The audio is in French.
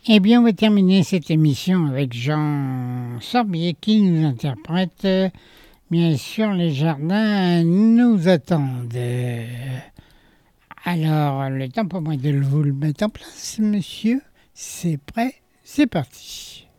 Eh bien, on va terminer cette émission avec Jean Sorbier qui nous interprète, bien sûr, les jardins nous attendent. Alors, le temps pour moi de vous le mettre en place, monsieur. C'est prêt, c'est parti.